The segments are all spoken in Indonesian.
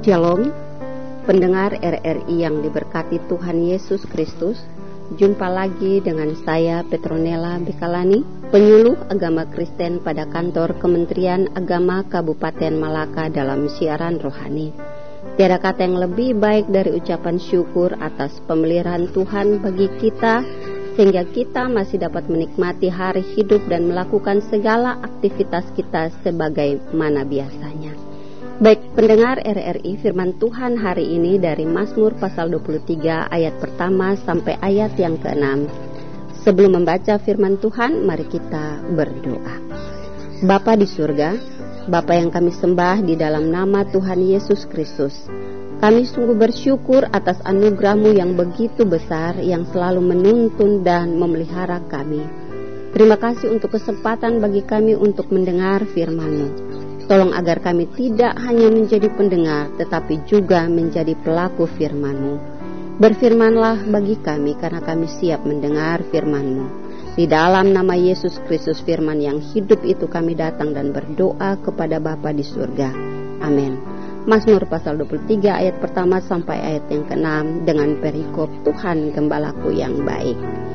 Shalom, pendengar RRI yang diberkati Tuhan Yesus Kristus. Jumpa lagi dengan saya Petronella Bekalani, penyuluh agama Kristen pada kantor Kementerian Agama Kabupaten Malaka dalam siaran rohani. Tiada kata yang lebih baik dari ucapan syukur atas pemeliharaan Tuhan bagi kita, sehingga kita masih dapat menikmati hari hidup dan melakukan segala aktivitas kita sebagaimana biasanya. Baik pendengar RRI, firman Tuhan hari ini dari Mazmur pasal 23 ayat pertama sampai ayat yang ke-6. Sebelum membaca firman Tuhan, mari kita berdoa. Bapa di surga, Bapa yang kami sembah di dalam nama Tuhan Yesus Kristus, kami sungguh bersyukur atas anugerah-Mu yang begitu besar yang selalu menuntun dan memelihara kami. Terima kasih untuk kesempatan bagi kami untuk mendengar firman-Mu. Tolong agar kami tidak hanya menjadi pendengar, tetapi juga menjadi pelaku firman-Mu. Berfirmanlah bagi kami, karena kami siap mendengar firman-Mu. Di dalam nama Yesus Kristus, firman yang hidup itu, kami datang dan berdoa kepada Bapa di surga. Amin. Mazmur pasal 23 ayat pertama sampai ayat yang ke-6 dengan perikop Tuhan Gembalaku yang baik.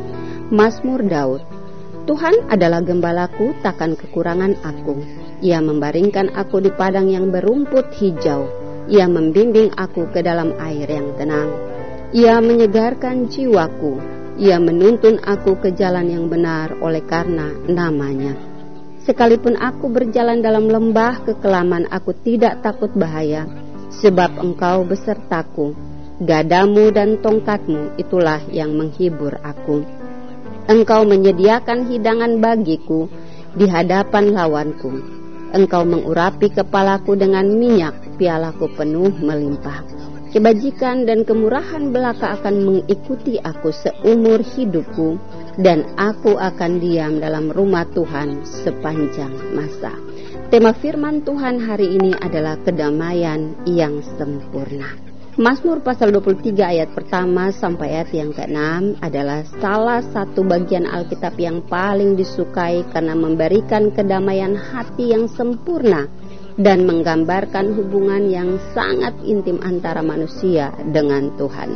Mazmur Daud. Tuhan adalah gembalaku, takkan kekurangan aku. Ia membaringkan aku di padang yang berumput hijau. Ia membimbing aku ke dalam air yang tenang. Ia menyegarkan jiwaku. Ia menuntun aku ke jalan yang benar oleh karena namanya. Sekalipun aku berjalan dalam lembah kekelaman, aku tidak takut bahaya, sebab Engkau besertaku. Gadamu dan tongkatmu itulah yang menghibur aku. Engkau menyediakan hidangan bagiku di hadapan lawanku. Engkau mengurapi kepalaku dengan minyak, pialaku penuh melimpah. Kebajikan dan kemurahan belaka akan mengikuti aku seumur hidupku, dan aku akan diam dalam rumah Tuhan sepanjang masa. Tema firman Tuhan hari ini adalah kedamaian yang sempurna. Mazmur pasal 23 ayat pertama sampai ayat yang ke-6 adalah salah satu bagian Alkitab yang paling disukai karena memberikan kedamaian hati yang sempurna dan menggambarkan hubungan yang sangat intim antara manusia dengan Tuhan.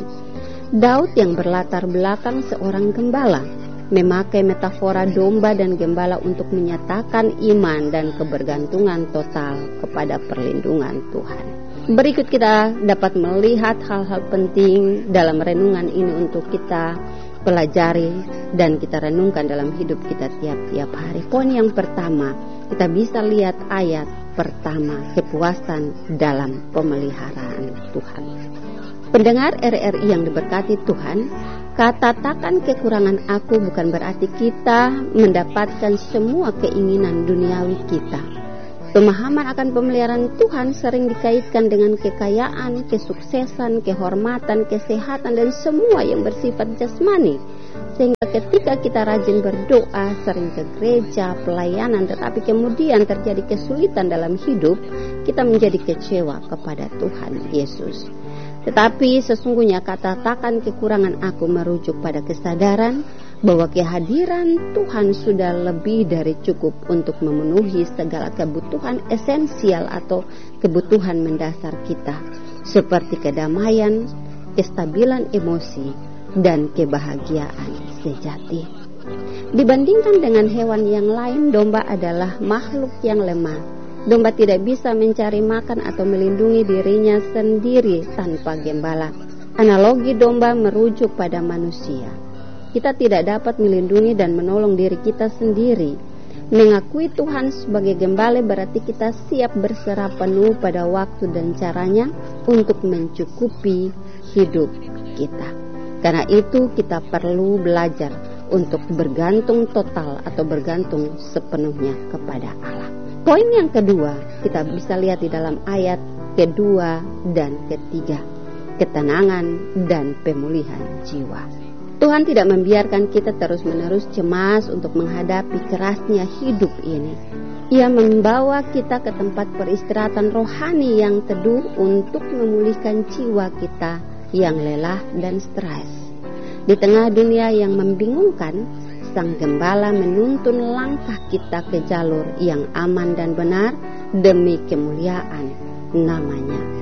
Daud yang berlatar belakang seorang gembala memakai metafora domba dan gembala untuk menyatakan iman dan kebergantungan total kepada perlindungan Tuhan. Berikut kita dapat melihat hal-hal penting dalam renungan ini untuk kita pelajari dan kita renungkan dalam hidup kita tiap-tiap hari. Poin yang pertama, kita bisa lihat ayat pertama, kepuasan dalam pemeliharaan Tuhan. Pendengar RRI yang diberkati Tuhan, kata takkan kekurangan aku bukan berarti kita mendapatkan semua keinginan duniawi kita. Pemahaman akan pemeliharaan Tuhan sering dikaitkan dengan kekayaan, kesuksesan, kehormatan, kesehatan, dan semua yang bersifat jasmani. Sehingga ketika kita rajin berdoa, sering ke gereja, pelayanan, tetapi kemudian terjadi kesulitan dalam hidup, kita menjadi kecewa kepada Tuhan Yesus. Tetapi sesungguhnya kata takkan kekurangan aku merujuk pada kesadaran bahwa kehadiran Tuhan sudah lebih dari cukup untuk memenuhi segala kebutuhan esensial atau kebutuhan mendasar kita, seperti kedamaian, kestabilan emosi, dan kebahagiaan sejati. Dibandingkan dengan hewan yang lain, domba adalah makhluk yang lemah. Domba tidak bisa mencari makan atau melindungi dirinya sendiri tanpa gembala. Analogi domba merujuk pada manusia. Kita tidak dapat melindungi dan menolong diri kita sendiri. Mengakui Tuhan sebagai gembala berarti kita siap berserah penuh pada waktu dan caranya untuk mencukupi hidup kita. Karena itu kita perlu belajar untuk bergantung total atau bergantung sepenuhnya kepada Allah. Poin yang kedua, kita bisa lihat di dalam ayat kedua dan ketiga, ketenangan dan pemulihan jiwa. Tuhan tidak membiarkan kita terus-menerus cemas untuk menghadapi kerasnya hidup ini. Ia membawa kita ke tempat peristirahatan rohani yang teduh untuk memulihkan jiwa kita yang lelah dan stres. Di tengah dunia yang membingungkan, Sang Gembala menuntun langkah kita ke jalur yang aman dan benar demi kemuliaan namanya.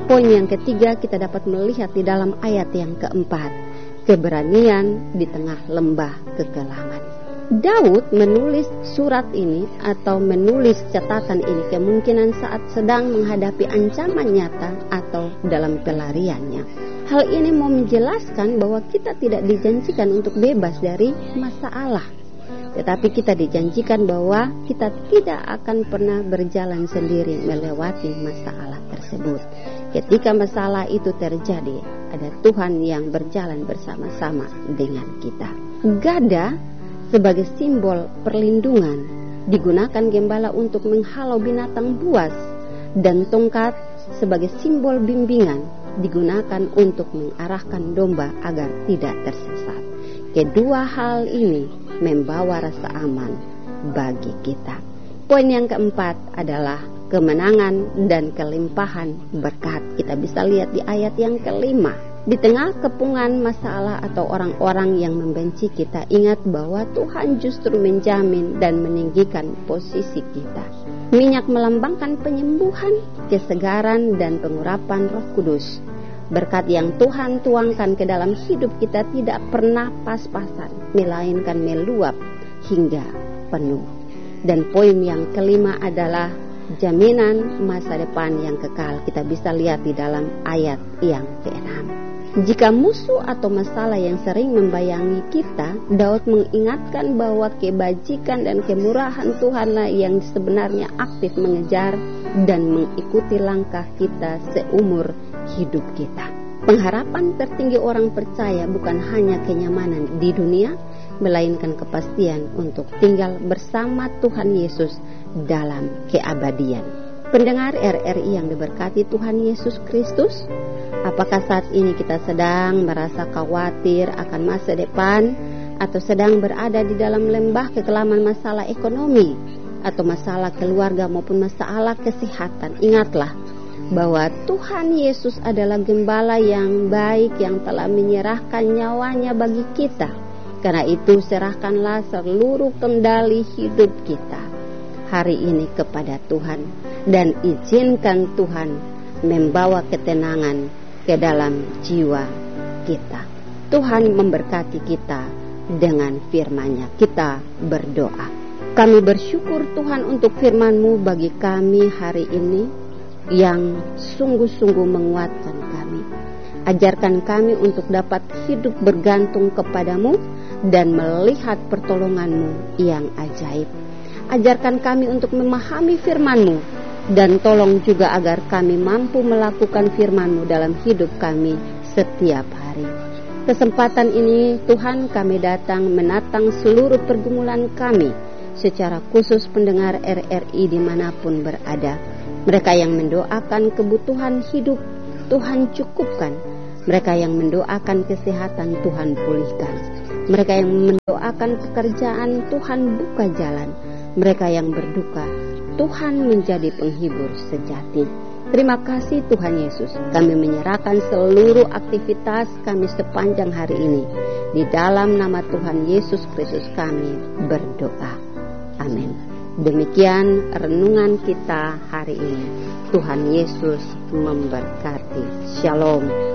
poin yang ketiga kita dapat melihat di dalam ayat yang keempat, keberanian di tengah lembah kekelaman. Daud menulis surat ini atau menulis catatan ini kemungkinan saat sedang menghadapi ancaman nyata atau dalam pelariannya. Hal ini mau menjelaskan bahwa kita tidak dijanjikan untuk bebas dari masalah, tetapi kita dijanjikan bahwa kita tidak akan pernah berjalan sendiri melewati masalah tersebut. Ketika masalah itu terjadi, ada Tuhan yang berjalan bersama-sama dengan kita. Gada sebagai simbol perlindungan digunakan gembala untuk menghalau binatang buas, dan tongkat sebagai simbol bimbingan digunakan untuk mengarahkan domba agar tidak tersesat. Kedua hal ini membawa rasa aman bagi kita. Poin yang keempat adalah kemenangan dan kelimpahan berkat. Kita bisa lihat di ayat yang kelima. Di tengah kepungan masalah atau orang-orang yang membenci kita, ingat bahwa Tuhan justru menjamin dan meninggikan posisi kita. Minyak melambangkan penyembuhan, kesegaran, dan pengurapan Roh Kudus. Berkat yang Tuhan tuangkan ke dalam hidup kita tidak pernah pas-pasan, melainkan meluap hingga penuh. Dan poin yang kelima adalah jaminan masa depan yang kekal. Kita bisa lihat di dalam ayat yang ke-6. Jika musuh atau masalah yang sering membayangi kita, Daud mengingatkan bahwa kebajikan dan kemurahan Tuhanlah yang sebenarnya aktif mengejar dan mengikuti langkah kita seumur hidup kita. Pengharapan tertinggi orang percaya bukan hanya kenyamanan di dunia, melainkan kepastian untuk tinggal bersama Tuhan Yesus dalam keabadian. Pendengar RRI yang diberkati Tuhan Yesus Kristus, apakah saat ini kita sedang merasa khawatir akan masa depan, atau sedang berada di dalam lembah kekelaman masalah ekonomi, atau masalah keluarga maupun masalah kesehatan? Ingatlah bahwa Tuhan Yesus adalah gembala yang baik yang telah menyerahkan nyawanya bagi kita. Karena itu serahkanlah seluruh kendali hidup kita hari ini kepada Tuhan, dan izinkan Tuhan membawa ketenangan ke dalam jiwa kita. Tuhan memberkati kita dengan firman-Nya. Kita berdoa. Kami bersyukur Tuhan untuk firman-Mu bagi kami hari ini yang sungguh-sungguh menguatkan kami. Ajarkan kami untuk dapat hidup bergantung kepadamu dan melihat pertolongan-Mu yang ajaib. Ajarkan kami untuk memahami firman-Mu, dan tolong juga agar kami mampu melakukan firman-Mu dalam hidup kami setiap hari. Kesempatan ini Tuhan kami datang menatang seluruh pergumulan kami, secara khusus pendengar RRI dimanapun berada. Mereka yang mendoakan kebutuhan hidup, Tuhan cukupkan. Mereka yang mendoakan kesehatan, Tuhan pulihkan. Mereka yang mendoakan pekerjaan, Tuhan buka jalan. Mereka yang berduka, Tuhan menjadi penghibur sejati. Terima kasih Tuhan Yesus. Kami menyerahkan seluruh aktivitas kami sepanjang hari ini. Di dalam nama Tuhan Yesus Kristus kami berdoa. Amin. Demikian renungan kita hari ini. Tuhan Yesus memberkati. Shalom.